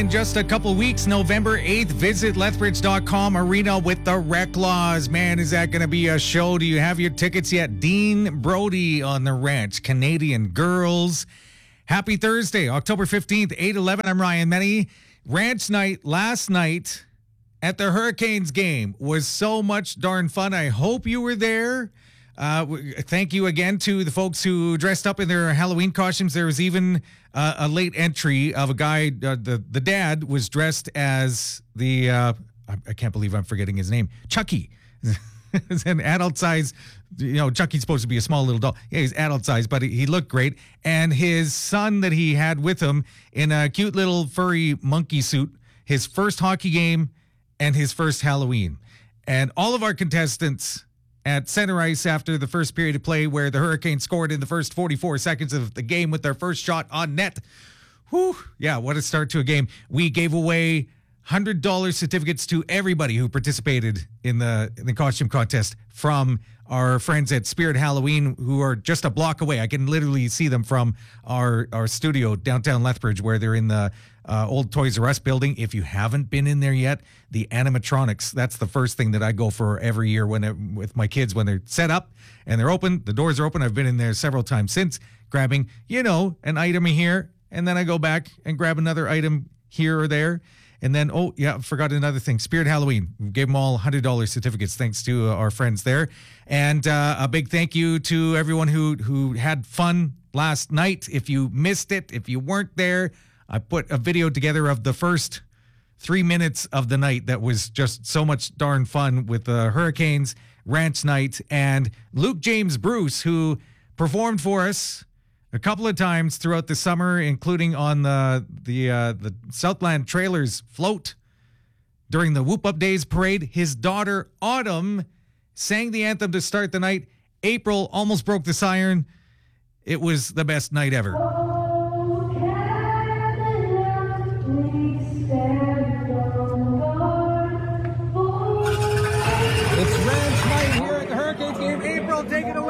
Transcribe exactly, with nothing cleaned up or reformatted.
In just a couple weeks, November eighth, visit Lethbridge dot com arena with the Reclaws. Man, is that going to be a show? Do you have your tickets yet? Dean Brody on the Ranch, Canadian Girls. Happy Thursday, October fifteenth, eight eleven. I'm Ryan Menny. Ranch night last night at the Hurricanes game was so much darn fun. I hope you were there. Uh, thank you again to the folks who dressed up in their Halloween costumes. There was even uh, a late entry of a guy. Uh, the the dad was dressed as the. Uh, I, I can't believe I'm forgetting his name. Chucky. It's an adult size. You know, Chucky's supposed to be a small little doll. Yeah, he's adult size, but he, he looked great. And his son that he had with him in a cute little furry monkey suit. His first hockey game and his first Halloween. And all of our contestants at center ice after the first period of play, where the Hurricanes scored in the first forty-four seconds of the game with their first shot on net. Whew, yeah, what a start to a game. We gave away one hundred dollars certificates to everybody who participated in the, in the costume contest from our friends at Spirit Halloween, who are just a block away. I can literally see them from our, our studio downtown Lethbridge, where they're in the uh, old Toys R Us building. If you haven't been in there yet, the animatronics, that's the first thing that I go for every year when it, with my kids, when they're set up and they're open, the doors are open. I've been in there several times since, grabbing, you know, an item here, and then I go back and grab another item here or there. And then, oh, yeah, forgot another thing. Spirit Halloween. We gave them all one hundred dollars certificates thanks to uh, our friends there. And uh, a big thank you to everyone who, who had fun last night. If you missed it, if you weren't there, I put a video together of the first three minutes of the night that was just so much darn fun with the Hurricanes, Ranch Night, and Luke James Bruce, who performed for us a couple of times throughout the summer, including on the the uh, the Southland Trailers float during the Whoop Up Days parade. His daughter Autumn sang the anthem to start the night. April almost broke the siren. It was the best night ever. It's Ranch Night here at the Hurricanes game. April, take it away.